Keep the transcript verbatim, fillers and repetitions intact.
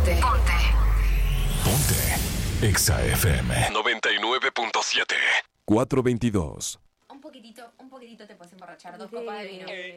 Ponte. Ponte. Ponte. Exa F M noventa y nueve punto siete. cuatrocientos veintidós. Un poquitito, un poquitito te puedes emborrachar. Dos copas de vino.